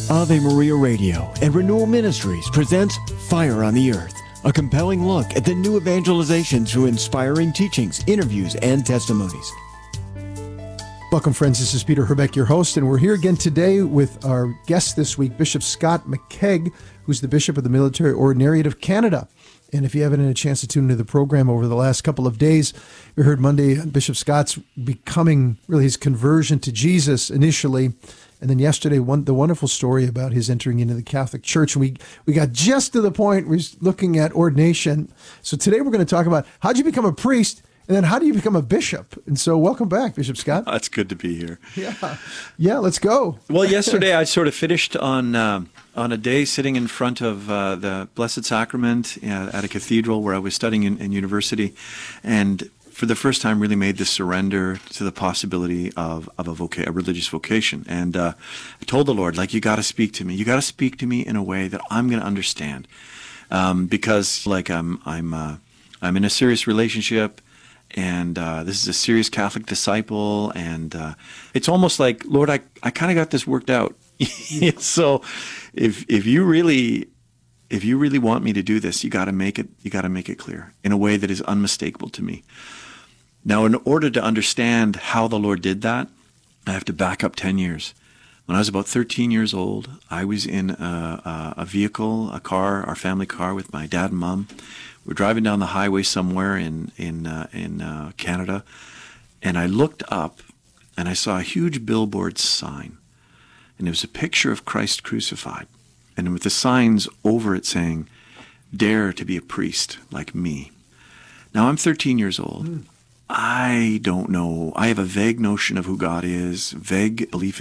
Ave Maria Radio and Renewal Ministries presents Fire on the Earth, a compelling look at the new evangelization through inspiring teachings, interviews, and testimonies. Welcome, friends. This is Peter Herbeck, your host, and we're here again today with our guest this week, Bishop Scott McKeag, who's the Bishop of the Military Ordinariate of Canada. And if you haven't had a chance to tune into the program over the last couple of days, we heard Monday Bishop Scott's becoming, really his conversion to Jesus initially, and then yesterday the wonderful story about his entering into the Catholic Church. And we got just to the point where he's looking at ordination. So today we're going to talk about how'd you become a priest, and then how do you become a bishop? And so welcome back, Bishop Scott. It's good to be here. Yeah, let's go. Well, yesterday I sort of finished on a day sitting in front of the Blessed Sacrament at a cathedral where I was studying in university, and for the first time really made the surrender to the possibility of a religious vocation. And I told the Lord, you got to speak to me. You got to speak to me in a way that I'm going to understand, because I'm in a serious relationship. And this is a serious Catholic disciple, and it's almost like, Lord, I kind of got this worked out. So, if you really want me to do this, you got to make it clear in a way that is unmistakable to me. Now, in order to understand how the Lord did that, I have to back up 10 years. When I was about 13 years old, I was in a vehicle, a car, our family car, with my dad and mom. We're driving down the highway somewhere in Canada, and I looked up and I saw a huge billboard sign, and it was a picture of Christ crucified, and with the signs over it saying, "Dare to be a priest like me." Now I'm 13 years old. I don't know. I have a vague notion of who God is, vague belief